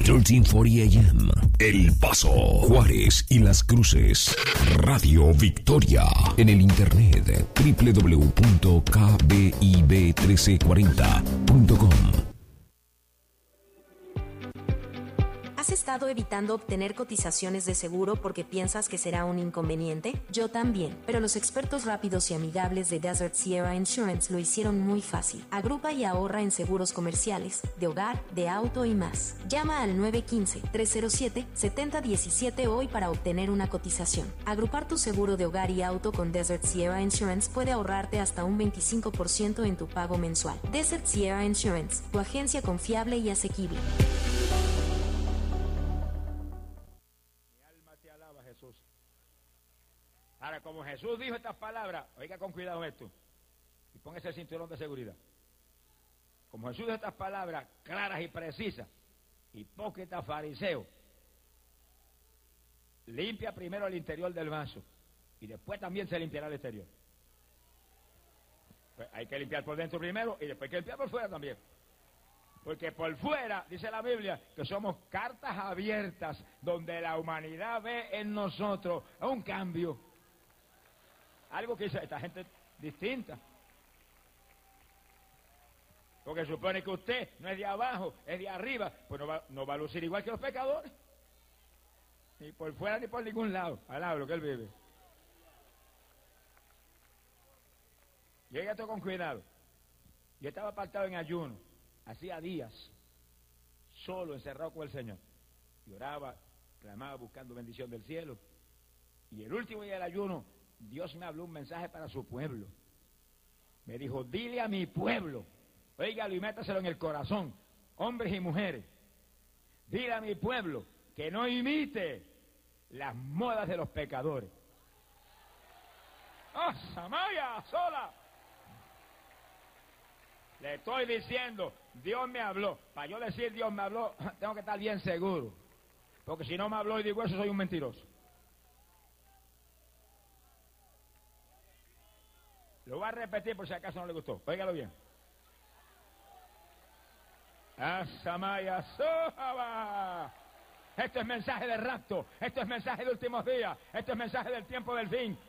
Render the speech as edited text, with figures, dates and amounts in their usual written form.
1340 AM, El Paso, Juárez y Las Cruces. Radio Victoria. En el internet www.kbib1340.com. ¿Has estado evitando obtener cotizaciones de seguro porque piensas que será un inconveniente? Yo también, pero los expertos rápidos y amigables de Desert Sierra Insurance lo hicieron muy fácil. Agrupa y ahorra en seguros comerciales, de hogar, de auto y más. Llama al 915-307-7017 hoy para obtener una cotización. Agrupar tu seguro de hogar y auto con Desert Sierra Insurance puede ahorrarte hasta un 25% en tu pago mensual. Desert Sierra Insurance, tu agencia confiable y asequible. Jesús. Ahora, como Jesús dijo estas palabras, oiga con cuidado esto, y póngase el cinturón de seguridad. Como Jesús dijo estas palabras claras y precisas, hipócrita fariseo, limpia primero el interior del vaso, y después también se limpiará el exterior. Pues hay que limpiar por dentro primero, y después hay que limpiar por fuera también. Porque por fuera, dice la Biblia, que somos cartas abiertas donde la humanidad ve en nosotros un cambio. Algo que dice esta gente distinta. Porque supone que usted no es de abajo, es de arriba, pues no va a lucir igual que los pecadores. Ni por fuera ni por ningún lado, al lado de lo que él vive. Llega esto con cuidado. Yo estaba apartado en ayuno. Hacía días, solo, encerrado con el Señor. Y oraba, clamaba, buscando bendición del cielo. Y el último día del ayuno, Dios me habló un mensaje para su pueblo. Me dijo, dile a mi pueblo, óigalo y métaselo en el corazón, hombres y mujeres. Dile a mi pueblo que no imite las modas de los pecadores. ¡Oh, Samaya, sola! Le estoy diciendo, Dios me habló. Para yo decir Dios me habló, tengo que estar bien seguro. Porque si no me habló y digo eso, soy un mentiroso. Lo voy a repetir por si acaso no le gustó. Óigalo bien. Asamaya Sohaba. Esto es mensaje de rapto, esto es mensaje de últimos días, esto es mensaje del tiempo del fin.